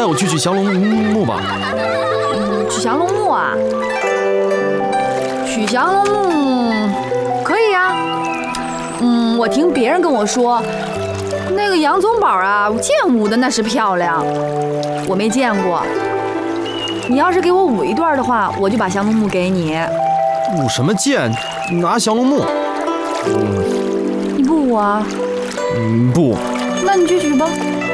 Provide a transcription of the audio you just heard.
我去取降龙木吧。 取降龙木啊？取降龙木可以呀。我听别人跟我说，那个杨宗保啊，剑舞的那是漂亮，我没见过。你要是给我舞一段的话，我就把降龙木给你。 舞什么剑？拿降龙木。 你不舞啊？ 不。 那你去取吧。